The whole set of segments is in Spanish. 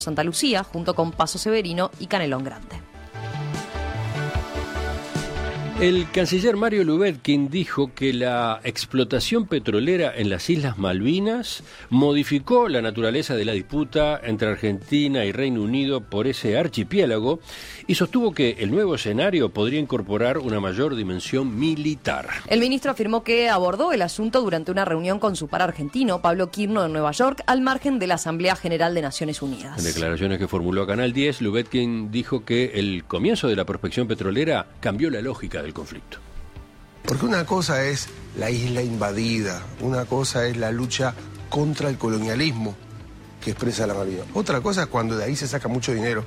Santa Lucía, junto con Paso Severino y Canelón Grande. El canciller Mario Lubetkin dijo que la explotación petrolera en las Islas Malvinas modificó la naturaleza de la disputa entre Argentina y Reino Unido por ese archipiélago y sostuvo que el nuevo escenario podría incorporar una mayor dimensión militar. El ministro afirmó que abordó el asunto durante una reunión con su par argentino, Pablo Quirno, en Nueva York, al margen de la Asamblea General de Naciones Unidas. En declaraciones que formuló a Canal 10, Lubetkin dijo que el comienzo de la prospección petrolera cambió la lógica del conflicto. Porque una cosa es la isla invadida, una cosa es la lucha contra el colonialismo que expresa la Malvinas. Otra cosa es cuando de ahí se saca mucho dinero,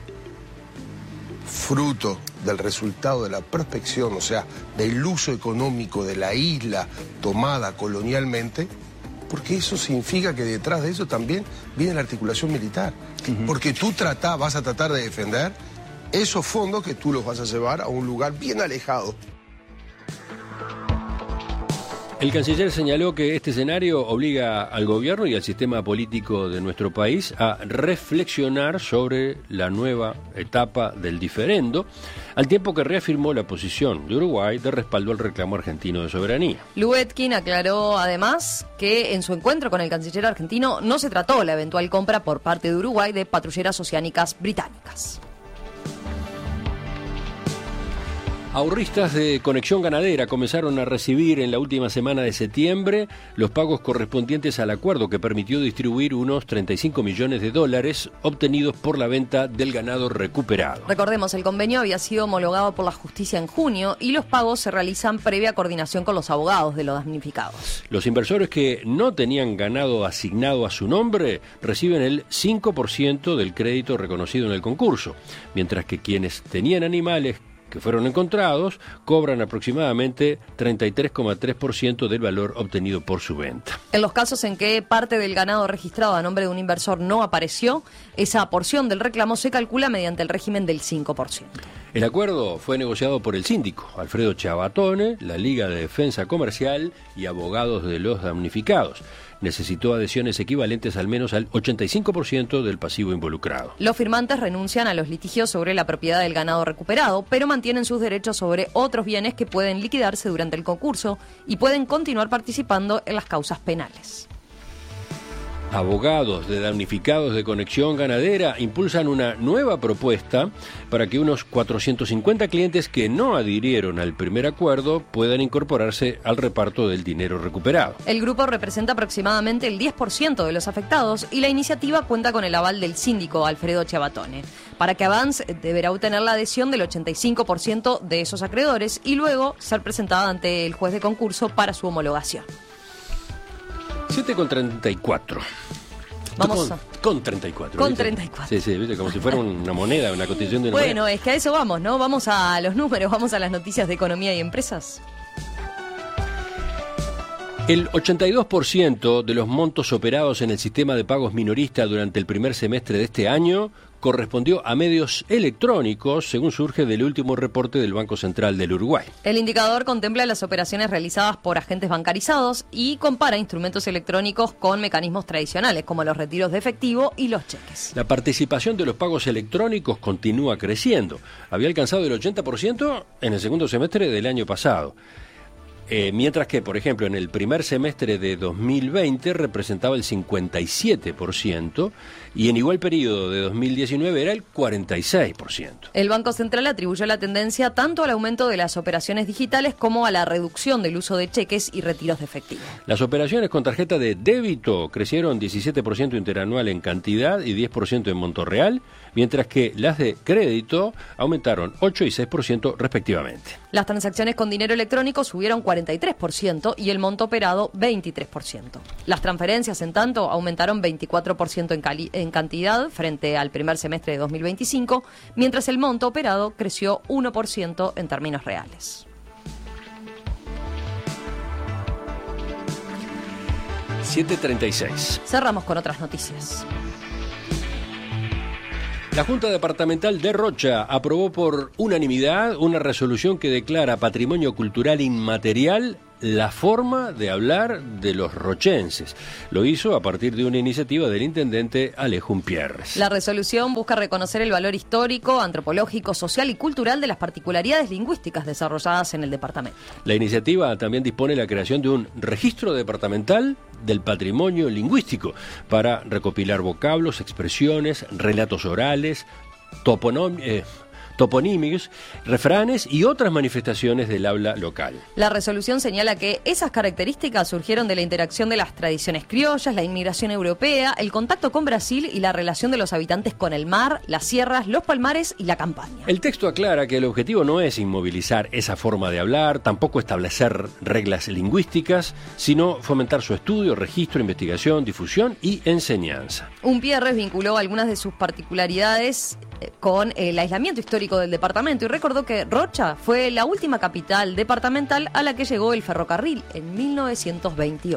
fruto del resultado de la prospección, o sea, del uso económico de la isla tomada colonialmente, porque eso significa que detrás de eso también viene la articulación militar. Porque tú vas a tratar de defender esos fondos que tú los vas a llevar a un lugar bien alejado. El canciller señaló que este escenario obliga al gobierno y al sistema político de nuestro país a reflexionar sobre la nueva etapa del diferendo, al tiempo que reafirmó la posición de Uruguay de respaldo al reclamo argentino de soberanía. Lubetkin aclaró además que en su encuentro con el canciller argentino no se trató la eventual compra por parte de Uruguay de patrulleras oceánicas británicas. Ahorristas de Conexión Ganadera comenzaron a recibir en la última semana de septiembre los pagos correspondientes al acuerdo que permitió distribuir unos $35 millones obtenidos por la venta del ganado recuperado. Recordemos, el convenio había sido homologado por la justicia en junio y los pagos se realizan previa coordinación con los abogados de los damnificados. Los inversores que no tenían ganado asignado a su nombre reciben el 5% del crédito reconocido en el concurso, mientras que quienes tenían animales que fueron encontrados, cobran aproximadamente 33,3% del valor obtenido por su venta. En los casos en que parte del ganado registrado a nombre de un inversor no apareció, esa porción del reclamo se calcula mediante el régimen del 5%. El acuerdo fue negociado por el síndico Alfredo Chavatone, la Liga de Defensa Comercial y abogados de los damnificados. Necesitó adhesiones equivalentes al menos al 85% del pasivo involucrado. Los firmantes renuncian a los litigios sobre la propiedad del ganado recuperado, pero mantienen sus derechos sobre otros bienes que pueden liquidarse durante el concurso y pueden continuar participando en las causas penales. Abogados de damnificados de Conexión Ganadera impulsan una nueva propuesta para que unos 450 clientes que no adhirieron al primer acuerdo puedan incorporarse al reparto del dinero recuperado. El grupo representa aproximadamente el 10% de los afectados y la iniciativa cuenta con el aval del síndico Alfredo Chavatone. Para que avance, deberá obtener la adhesión del 85% de esos acreedores y luego ser presentada ante el juez de concurso para su homologación. 7,34. Vamos con 34. Con ¿viste? 34. Sí, ¿viste? Como si fuera una moneda, una cotización de una moneda. Bueno, es que a eso vamos, ¿no? Vamos a los números, vamos a las noticias de economía y empresas. El 82% de los montos operados en el sistema de pagos minorista durante el primer semestre de este año correspondió a medios electrónicos, según surge del último reporte del Banco Central del Uruguay. El indicador contempla las operaciones realizadas por agentes bancarizados y compara instrumentos electrónicos con mecanismos tradicionales, como los retiros de efectivo y los cheques. La participación de los pagos electrónicos continúa creciendo. Había alcanzado el 80% en el segundo semestre del año pasado. Mientras que, por ejemplo, en el primer semestre de 2020 representaba el 57% y en igual periodo de 2019 era el 46%. El Banco Central atribuyó la tendencia tanto al aumento de las operaciones digitales como a la reducción del uso de cheques y retiros de efectivo. Las operaciones con tarjeta de débito crecieron 17% interanual en cantidad y 10% en monto real, mientras que las de crédito aumentaron 8 y 6% respectivamente. Las transacciones con dinero electrónico subieron 43% y el monto operado 23%. Las transferencias, en tanto, aumentaron 24% en cantidad frente al primer semestre de 2025, mientras el monto operado creció 1% en términos reales. 7:36. Cerramos con otras noticias. La Junta Departamental de Rocha aprobó por unanimidad una resolución que declara patrimonio cultural inmaterial la forma de hablar de los rochenses. Lo hizo a partir de una iniciativa del intendente Alejo Pierres. La resolución busca reconocer el valor histórico, antropológico, social y cultural de las particularidades lingüísticas desarrolladas en el departamento. La iniciativa también dispone la creación de un registro departamental del patrimonio lingüístico para recopilar vocablos, expresiones, relatos orales, toponímicos, refranes y otras manifestaciones del habla local. La resolución señala que esas características surgieron de la interacción de las tradiciones criollas, la inmigración europea, el contacto con Brasil y la relación de los habitantes con el mar, las sierras, los palmares y la campaña. El texto aclara que el objetivo no es inmovilizar esa forma de hablar, tampoco establecer reglas lingüísticas, sino fomentar su estudio, registro, investigación, difusión y enseñanza. Pierres vinculó algunas de sus particularidades con el aislamiento histórico del departamento y recordó que Rocha fue la última capital departamental a la que llegó el ferrocarril en 1928.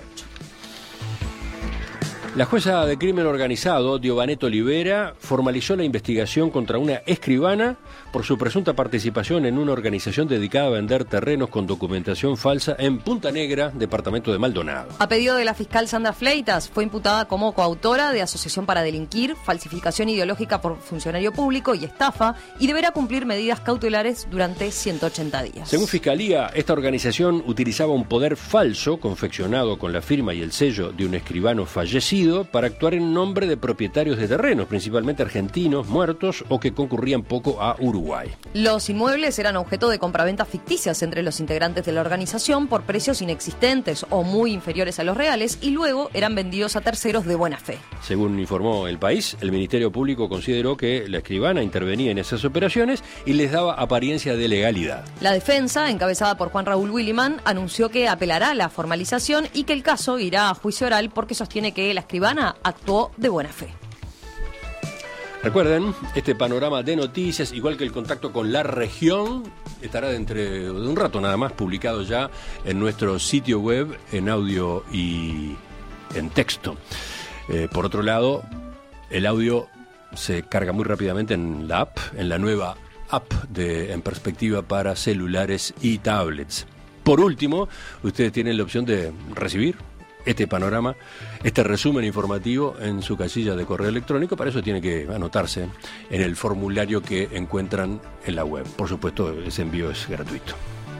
La jueza de crimen organizado, Diovanet Olivera, formalizó la investigación contra una escribana por su presunta participación en una organización dedicada a vender terrenos con documentación falsa en Punta Negra, departamento de Maldonado. A pedido de la fiscal Sandra Fleitas, fue imputada como coautora de asociación para delinquir, falsificación ideológica por funcionario público y estafa, y deberá cumplir medidas cautelares durante 180 días. Según Fiscalía, esta organización utilizaba un poder falso confeccionado con la firma y el sello de un escribano fallecido para actuar en nombre de propietarios de terrenos, principalmente argentinos, muertos o que concurrían poco a Uruguay. Los inmuebles eran objeto de compraventas ficticias entre los integrantes de la organización por precios inexistentes o muy inferiores a los reales y luego eran vendidos a terceros de buena fe. Según informó El País, el Ministerio Público consideró que la escribana intervenía en esas operaciones y les daba apariencia de legalidad. La defensa, encabezada por Juan Raúl Williman, anunció que apelará a la formalización y que el caso irá a juicio oral porque sostiene que la escribana actuó de buena fe. Recuerden, este panorama de noticias, igual que el contacto con la región, estará dentro de un rato nada más publicado ya en nuestro sitio web, en audio y en texto. Por otro lado, el audio se carga muy rápidamente en la app, en la nueva app de En Perspectiva para celulares y tablets. Por último, ustedes tienen la opción de recibir este panorama, este resumen informativo en su casilla de correo electrónico. Para eso tiene que anotarse en el formulario que encuentran en la web. Por supuesto, ese envío es gratuito.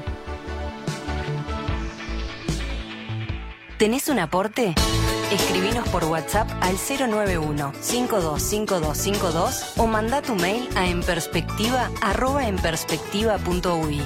¿Tenés un aporte? Escribinos por WhatsApp al 091-525252 o mandá tu mail a enperspectiva@enperspectiva.uy.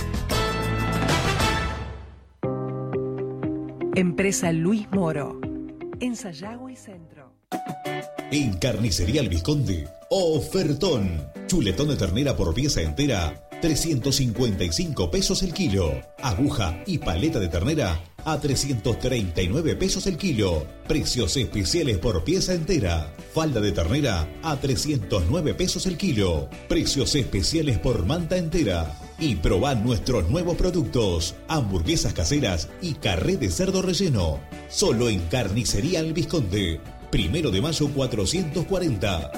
Empresa Luis Moro, en Sayago y Centro. En Carnicería El Visconde, ofertón. Chuletón de ternera por pieza entera, 355 pesos el kilo. Aguja y paleta de ternera a 339 pesos el kilo. Precios especiales por pieza entera. Falda de ternera a 309 pesos el kilo. Precios especiales por manta entera. Y probá nuestros nuevos productos, hamburguesas caseras y carré de cerdo relleno. Solo en Carnicería El Visconde. 1 de mayo 440.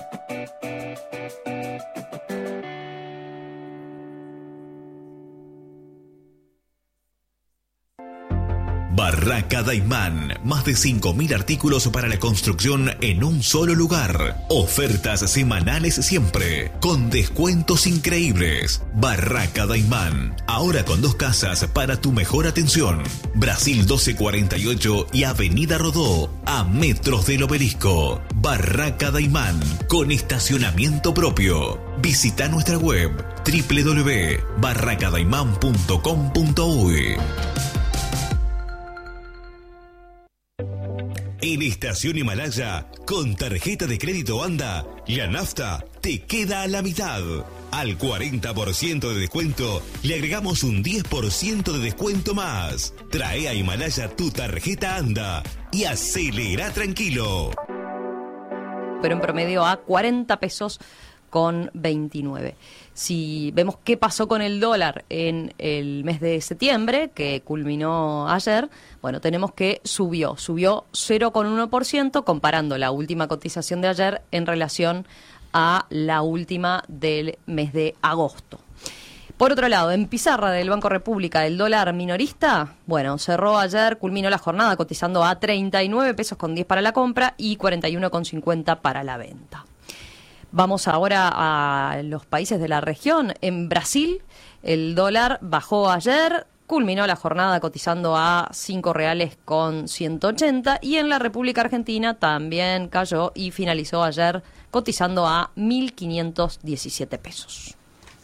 Barraca Daimán, más de 5.000 artículos para la construcción en un solo lugar. Ofertas semanales siempre, con descuentos increíbles. Barraca Daimán, ahora con 2 casas para tu mejor atención. Brasil 1248 y Avenida Rodó, a metros del Obelisco. Barraca Daimán, con estacionamiento propio. Visita nuestra web www.barracadaiman.com.uy. En Estación Himalaya, con tarjeta de crédito ANDA, la nafta te queda a la mitad. Al 40% de descuento, le agregamos un 10% de descuento más. Trae a Himalaya tu tarjeta ANDA y acelera tranquilo. Pero en promedio a 40 pesos con 29. Si vemos qué pasó con el dólar en el mes de septiembre, que culminó ayer, bueno, tenemos que subió 0,1% comparando la última cotización de ayer en relación a la última del mes de agosto. Por otro lado, en pizarra del Banco República, el dólar minorista, bueno, cerró ayer, culminó la jornada cotizando a 39 pesos con 10 para la compra y 41,50 para la venta. Vamos ahora a los países de la región. En Brasil, el dólar bajó ayer, culminó la jornada cotizando a 5 reales con 180 y en la República Argentina también cayó y finalizó ayer cotizando a 1.517 pesos.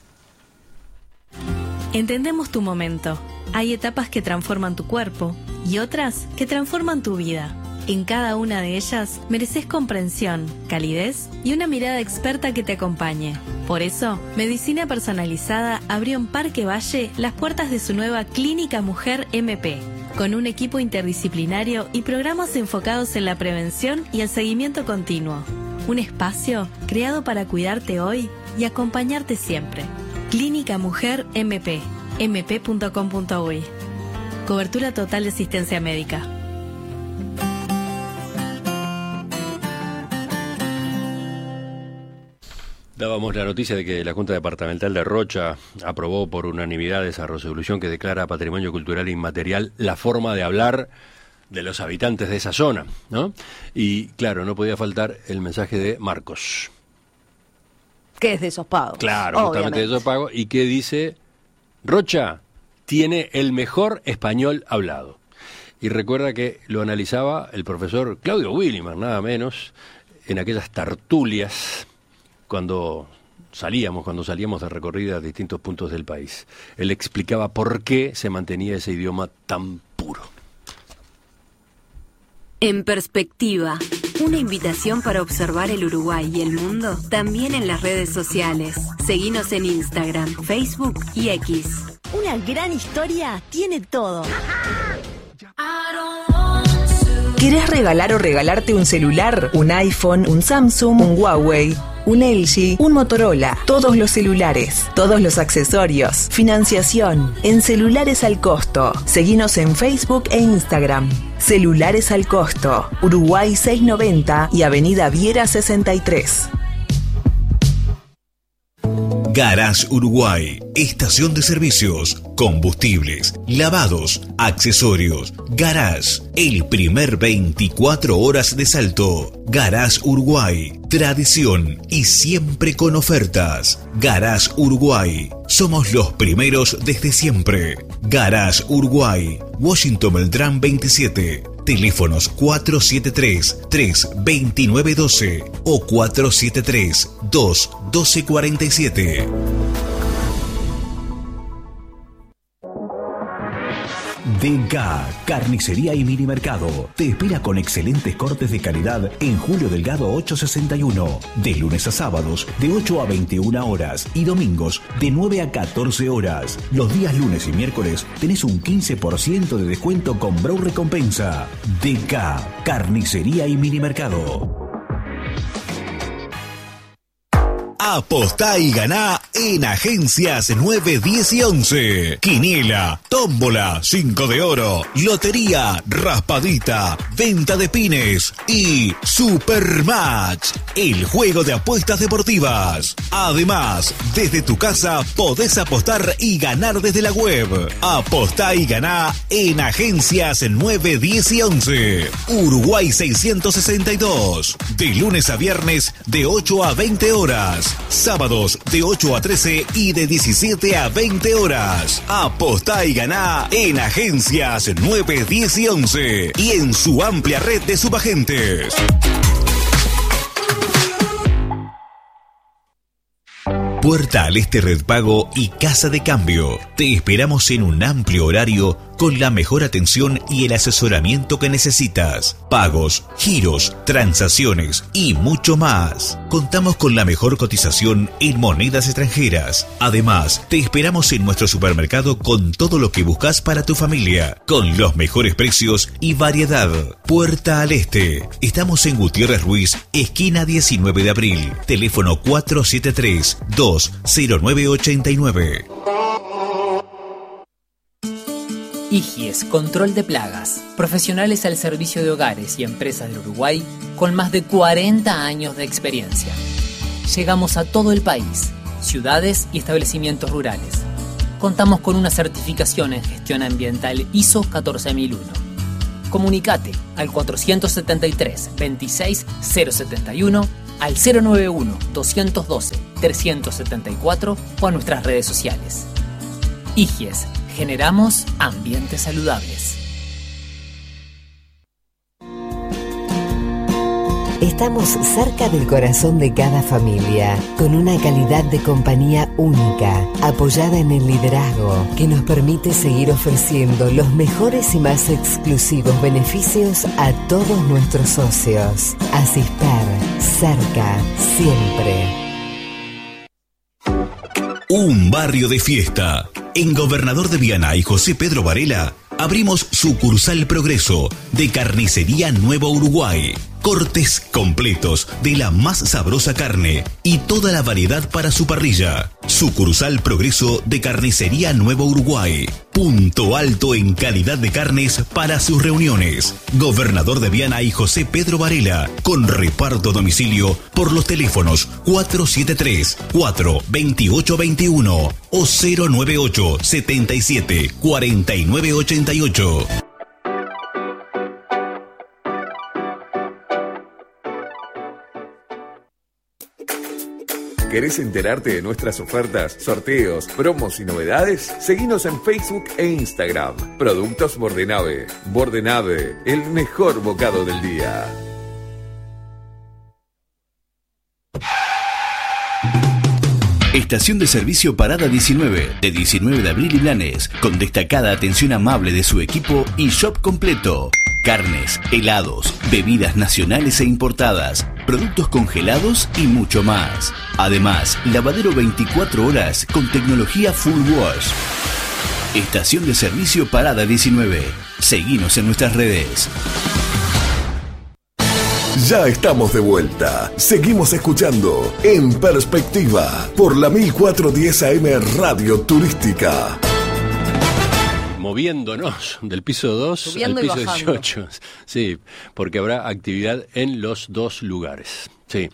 Entendemos tu momento. Hay etapas que transforman tu cuerpo y otras que transforman tu vida. En cada una de ellas mereces comprensión, calidez y una mirada experta que te acompañe. Por eso, Medicina Personalizada abrió en Parque Valle las puertas de su nueva Clínica Mujer MP, con un equipo interdisciplinario y programas enfocados en la prevención y el seguimiento continuo. Un espacio creado para cuidarte hoy y acompañarte siempre. Clínica Mujer MP, mp.com.uy. Cobertura total de asistencia médica. Dábamos la noticia de que la Junta Departamental de Rocha aprobó por unanimidad esa resolución que declara Patrimonio Cultural Inmaterial la forma de hablar de los habitantes de esa zona, ¿no? Y claro, no podía faltar el mensaje de Marcos. Que es de esos pagos. Claro, justamente de esos pagos. Y que dice, Rocha tiene el mejor español hablado. Y recuerda que lo analizaba el profesor Claudio Willimer, nada menos, en aquellas tertulias cuando salíamos de recorrida a distintos puntos del país. Él explicaba por qué se mantenía ese idioma tan puro. En perspectiva, una invitación para observar el Uruguay y el mundo también en las redes sociales. Seguinos en Instagram, Facebook y X. Una gran historia tiene todo. ¿Querés regalar o regalarte un celular? ¿Un iPhone, un Samsung, un Huawei, un LG, un Motorola? Todos los celulares, todos los accesorios, financiación, en Celulares al Costo. Seguinos en Facebook e Instagram. Celulares al Costo, Uruguay 690 y Avenida Viera 63. Garage Uruguay, estación de servicios, combustibles, lavados, accesorios. Garage, el primer 24 horas de Salto. Garage Uruguay, tradición y siempre con ofertas. Garage Uruguay, somos los primeros desde siempre. Garage Uruguay, Washington Beltrán 27. Teléfonos 473-32912 o 473-21247. DK, Carnicería y Minimercado. Te espera con excelentes cortes de calidad en Julio Delgado 861. De lunes a sábados de 8 a 21 horas y domingos de 9 a 14 horas. Los días lunes y miércoles tenés un 15% de descuento con Brow Recompensa. DK, Carnicería y Minimercado. Apostá y ganá en Agencias 9, 10 y 11. Quiniela, tómbola, 5 de oro, lotería, raspadita, venta de pines y Supermatch, el juego de apuestas deportivas. Además, desde tu casa podés apostar y ganar desde la web. Apostá y ganá en Agencias 9, 10 y 11. Uruguay 662. De lunes a viernes de 8 a 20 horas. Sábados de 8 a 13 y de 17 a 20 horas. Apostá y ganá en Agencias 9, 10 y 11 y en su amplia red de subagentes. Puerta al Este Red Pago y Casa de Cambio. Te esperamos en un amplio horario con la mejor atención y el asesoramiento que necesitas. Pagos, giros, transacciones y mucho más. Contamos con la mejor cotización en monedas extranjeras. Además, te esperamos en nuestro supermercado con todo lo que buscas para tu familia, con los mejores precios y variedad. Puerta al Este. Estamos en Gutiérrez Ruiz, esquina 19 de abril. Teléfono 473-20989. IGIES, control de plagas. Profesionales al servicio de hogares y empresas del Uruguay con más de 40 años de experiencia. Llegamos a todo el país, ciudades y establecimientos rurales. contamos con una certificación en gestión ambiental ISO 14001. Comunicate al 473-26-071, al 091-212-374 o a nuestras redes sociales. IGIES, generamos ambientes saludables. Estamos cerca del corazón de cada familia, con una calidad de compañía única, apoyada en el liderazgo, que nos permite seguir ofreciendo los mejores y más exclusivos beneficios a todos nuestros socios. Asisper, cerca, siempre. Un barrio de fiesta. En Gobernador de Viana y José Pedro Varela, abrimos sucursal Progreso de Carnicería Nuevo Uruguay. Cortes completos de la más sabrosa carne y toda la variedad para su parrilla. Sucursal Progreso de Carnicería Nuevo Uruguay. Punto alto en calidad de carnes para sus reuniones. Gobernador de Viana y José Pedro Varela, con reparto a domicilio por los teléfonos 473-42821 o 098-77-4988. ¿Querés enterarte de nuestras ofertas, sorteos, promos y novedades? Seguinos en Facebook e Instagram. Productos Bordenave. Bordenave, el mejor bocado del día. Estación de servicio Parada 19, de 19 de abril y Blanes, con destacada atención amable de su equipo y shop completo. Carnes, helados, bebidas nacionales e importadas, productos congelados y mucho más. Además, lavadero 24 horas con tecnología Full Wash. Estación de servicio Parada 19. Seguinos en nuestras redes. Ya estamos de vuelta. Seguimos escuchando En Perspectiva por la 1410 AM Radio Turística. Moviéndonos del piso 2 Subiendo al piso y bajando. 18. Sí, porque habrá actividad en los dos lugares. Sí.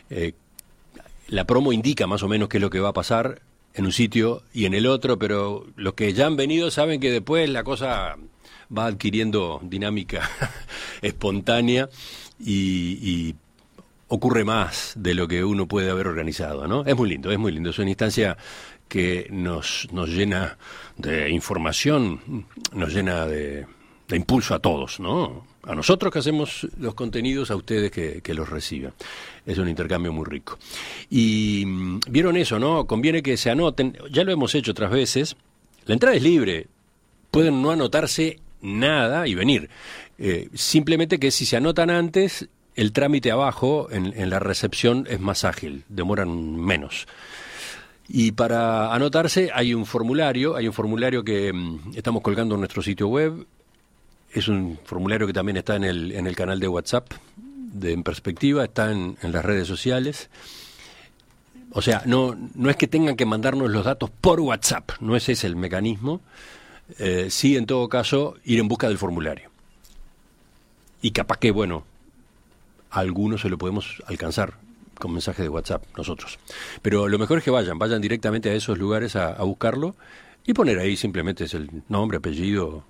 La promo indica más o menos qué es lo que va a pasar en un sitio y en el otro, pero los que ya han venido saben que después la cosa va adquiriendo dinámica espontánea y ocurre más de lo que uno puede haber organizado, ¿no? Es muy lindo, es muy lindo. Es una instancia que nos llena de información, nos llena de impulso a todos, ¿no? A nosotros que hacemos los contenidos, a ustedes que los reciben. Es un intercambio muy rico. Y vieron eso, ¿no? Conviene que se anoten, ya lo hemos hecho otras veces, la entrada es libre, pueden no anotarse nada y venir. Simplemente que si se anotan antes, el trámite abajo en la recepción es más ágil, demoran menos. Y para anotarse hay un formulario que estamos colgando en nuestro sitio web. Es un formulario que también está en el canal de WhatsApp de En Perspectiva, está en las redes sociales. O sea, no es que tengan que mandarnos los datos por WhatsApp, no es ese el mecanismo. Sí, en todo caso, ir en busca del formulario. Y capaz que, bueno, a algunos se lo podemos alcanzar con mensaje de WhatsApp nosotros. Pero lo mejor es que vayan directamente a esos lugares a buscarlo y poner ahí simplemente es el nombre, apellido,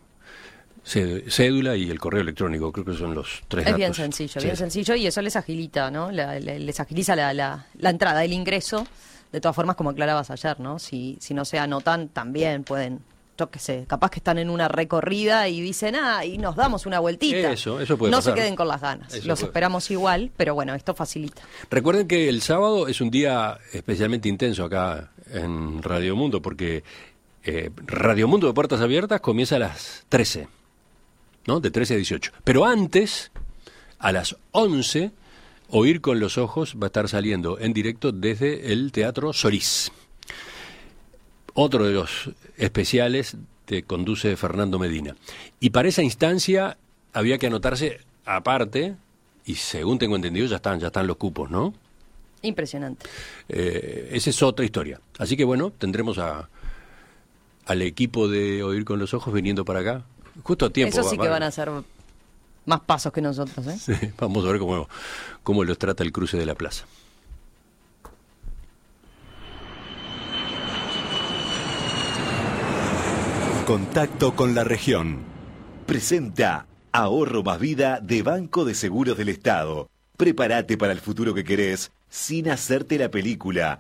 cédula y el correo electrónico. Creo que son los tres datos. Bien sencillo, y eso les agilita, ¿no? Les agiliza la entrada, el ingreso. De todas formas, como aclarabas ayer, ¿no? Si no se anotan, también pueden, yo qué sé, capaz que están en una recorrida y dicen, y nos damos una vueltita. Eso puede no pasar. Se queden con las ganas. Los esperamos igual, pero bueno, esto facilita. Recuerden que el sábado es un día especialmente intenso acá en Radio Mundo, porque Radio Mundo de Puertas Abiertas comienza a las 13, ¿no? De 13 a 18. Pero antes, a las 11, Oír con los Ojos va a estar saliendo en directo desde el Teatro Solís. Otro de los especiales te conduce Fernando Medina. Y para esa instancia había que anotarse aparte, y según tengo entendido ya están los cupos, ¿no? Impresionante. Esa es otra historia. Así que bueno, tendremos al equipo de Oír con los Ojos viniendo para acá. Justo a tiempo. Eso sí que van a hacer más pasos que nosotros, ¿eh? Sí, vamos a ver cómo los trata el cruce de la plaza. contacto con la región. Presenta Ahorro más Vida de Banco de Seguros del Estado. Prepárate para el futuro que querés sin hacerte la película.